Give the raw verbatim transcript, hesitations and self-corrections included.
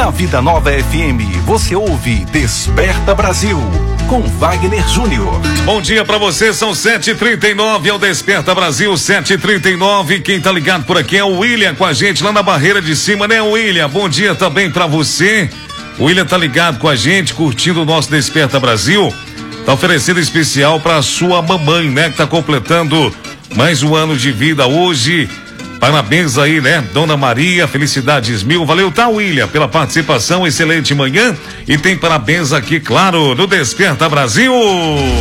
Na Vida Nova F M, você ouve Desperta Brasil, com Wagner Júnior. Bom dia pra você, são sete e trinta e nove, é o Desperta Brasil, sete e trinta e nove. Quem tá ligado por aqui é o William com a gente lá na barreira de cima, né, William? Bom dia também pra você. O William tá ligado com a gente, curtindo o nosso Desperta Brasil. Tá oferecendo especial pra sua mamãe, né, que tá completando mais um ano de vida hoje. Parabéns aí, né? Dona Maria, felicidades mil. Valeu, tá, William, pela participação. Excelente manhã. E tem parabéns aqui, claro, no Desperta Brasil.